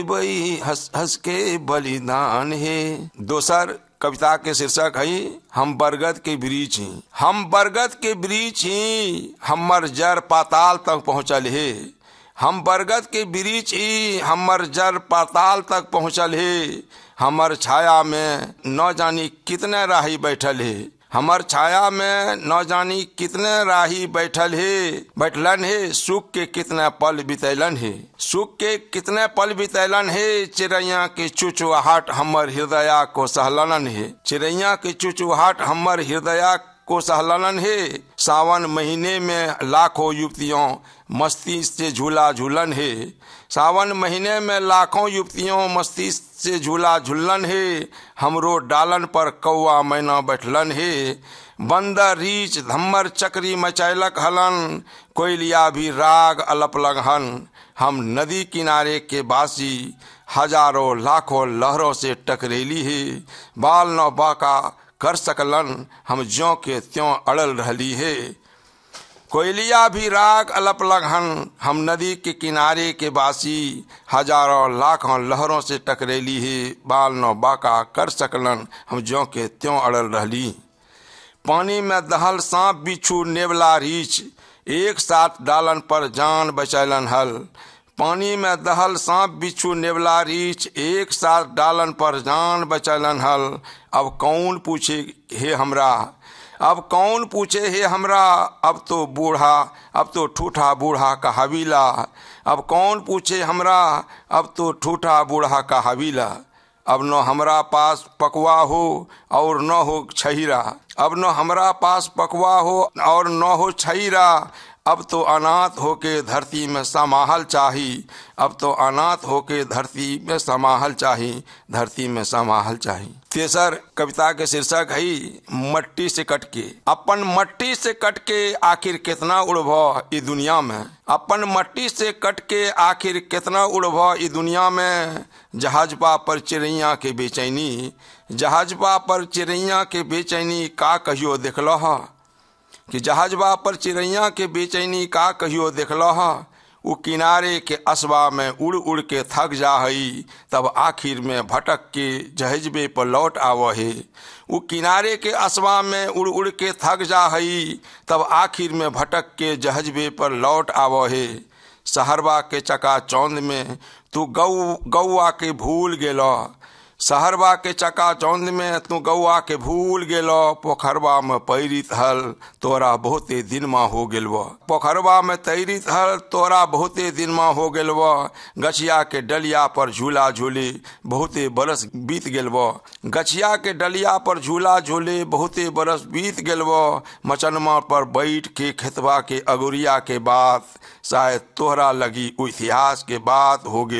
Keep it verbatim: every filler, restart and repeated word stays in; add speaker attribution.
Speaker 1: बई हंस हंस के बलिदान है। दोसर कविता के शीर्षक है हम बरगद के वृक्ष ही, हम बरगद के वृक्ष ही, हमर जड़ पाताल तक पहुँचल है। हम बरगद के वृक्ष ही, हमर जड़ पाताल तक पहुँचल है। हमर छाया में न जानी कितने राही बैठल है। हमर छाया में न जानी कितने राही बैठल है। बैठलन है सुख के कितने पल बितैलन है। सुख के कितने पल बितैलन है। चिड़ैया के चुचुहाट हमर हृदया को सहलन है। चिड़ैया के चुचुहाट हमर हृदया को सहलन है। सावन महीने में लाखों युवतियों मस्ती से झूला झूलन है। सावन महीने में लाखों युवतियों मस्ती से झूला झूलन है। हमरो डालन पर कौआ मैना बैठलन है। बंदर रीछ धम्मर चक्री मचैलक हलन। कोयलिया भी राग अलप लगहन। हम नदी किनारे के बासी हजारों लाखों लहरों से टकरेली है। बाल न बाका कर सकलन हम ज्यों के त्यों अड़ल रहली है। कोयलिया भी राग अलप लगहन। हम नदी के किनारे के बासी हजारों लाखों लहरों से टकरेली है। बाल न बाका कर सकलन हम ज्यों के त्यों अड़ल रहली। पानी में दहल सांप बिच्छू नेवला रीछ एक साथ डालन पर जान बचैलन हल। पानी में दहल सांप बिच्छू नेवला रीछ एक साथ डालन पर जान बचैलन हल। अब कौन पूछे हे हमरा, अब कौन पूछे हे हमरा, अब तो बूढ़ा अब तो ठूठा बूढ़ा का हवीला। अब कौन पूछे हमरा, अब तो ठूठा बूढ़ा का हवीला। अब न हमरा पास पकवा हो और न हो छहिरा। अब न हमरा पास पकवा हो और न हो छहिरा। अब तो अनाथ होके धरती में समाहल चाही। अब तो अनाथ होके धरती में समाहल चाही। धरती में समाहल चाही। तेसर कविता के शीर्षक है मट्टी से कटके। अपन मट्टी से कटके आखिर कितना उड़भ ई दुनिया में। अपन मट्टी से कटके आखिर कितना उड़भ ई दुनिया में। जहाजपा पर चिड़ैया के बेचैनी, जहाजपा पर चिड़ैया के बेचैनी का कहियो देखलो हा। कि जहाजबा पर चिड़ैया के बेचैनी का कहियो देखलो हा। उ किनारे के असबा में उड़ उड़ के थक जा हई, तब आखिर में भटक के जहाजबे पर लौट आव है। उ किनारे के असबा में उड़ उड़ के थक जा हई, तब आखिर में भटक के जहाजबे पर लौट आव है। सहरबा के चका चौंद में तू गौ गौआ के भूल गेलो। सहरबा के चका चौंद में तू गौआ के भूल गेलो। पोखरबा में पैरित हल तोरा बहुते दिन में हो गेलव। पोखरबा में तैरित हल तोरा बहुते दिन में हो गेलव। गछिया के डलिया पर झूला झूले बहुते बरस बीत गेलव। गछिया के डलिया पर झूला झूले बहुते बरस बीत गेलव। मचनमा पर बैठ के खेतबा के अगुरिया के बात शायद तोहरा लगी इतिहास के बात हो गए।